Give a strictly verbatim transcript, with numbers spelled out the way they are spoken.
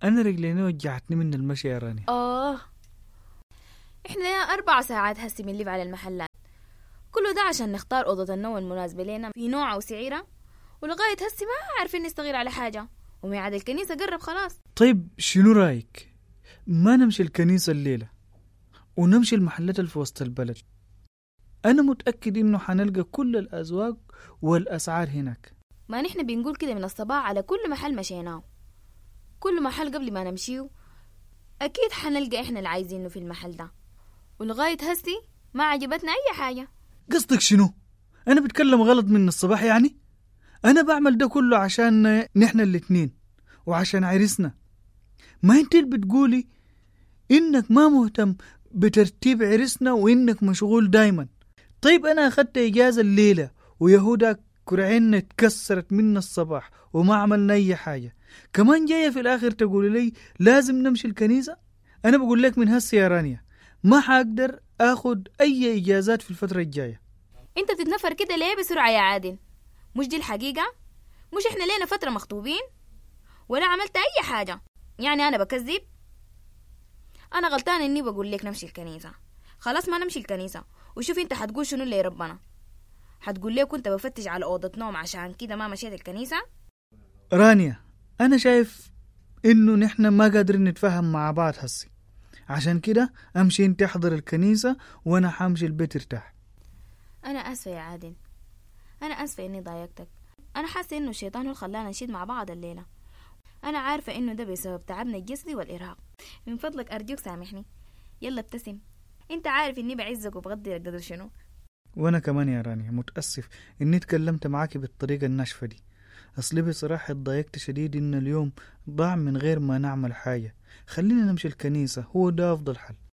أنا رجليني وجعتني من المشي يا رانيا. آه إحنا أربع ساعات هسي بنلف على المحلات، كله ده عشان نختار أوضة النوم المناسبة لنا في نوعها وسعيرها، ولغاية هسي ما عارفين نستغير على حاجة، وميعاد الكنيسة قرب خلاص. طيب شنو رأيك ما نمشي الكنيسة الليلة ونمشي المحلات اللي في وسط البلد؟ أنا متأكد إنه حنلقى كل الأذواق والأسعار هناك. ما نحن بنقول كده من الصباح على كل محل مشيناه، كل محل قبل ما نمشيه أكيد حنلقى إحنا اللي عايزينه في المحل ده، ولغاية هسي ما عجبتنا أي حاجة. قصدك شنو؟ أنا بتكلم غلط من الصباح يعني؟ أنا بعمل ده كله عشان نحن الاتنين وعشان عرسنا. ما انت اللي بتقولي إنك ما مهتم بترتيب عرسنا وإنك مشغول دايما. طيب أنا أخدت إجازة الليلة ويهودا كرعين اتكسرت من الصباح وما عملنا أي حاجة، كمان جاية في الآخر تقول لي لازم نمشي الكنيسة؟ أنا بقول لك من هسه يا رانيا ما حقدر أخد أي إجازات في الفترة الجاية. أنت بتتنفر كده ليه بسرعة يا عادل؟ مش دي الحقيقة؟ مش إحنا لينا فترة مخطوبين ولا عملت أي حاجة؟ يعني أنا بكذب؟ أنا غلطان إني بقول لك نمشي الكنيسة. خلاص ما نمشي الكنيسة، وشوف أنت حتقول شنو اللي ربنا حتقول ليه كنت بفتش على أوضة نوم عشان كده ما مشيت الكنيسة. رانيا أنا شايف إنه نحن ما قادرين نتفاهم مع بعض هسي، عشان كده أمشي أنت أحضر الكنيسة وأنا حامشي البيت ارتاح. أنا أسفة يا عادل، أنا أسفة إني ضايقتك. أنا حاسة إنه الشيطان هو خلانا نشيد مع بعض الليلة. أنا عارفة إنه ده بسبب تعبنا الجسدي والإرهاق. من فضلك أرجوك سامحني. يلا ابتسم، أنت عارف إني بعزك وبغضي قدر شنو. وأنا كمان يا رانيا متأسف إني تكلمت معاكي بالطريقة الناشفة دي. أصلي بصراحة اتضايقت شديد إن اليوم ضاع من غير ما نعمل حاجة. خلينا نمشي الكنيسة، هو ده أفضل حل.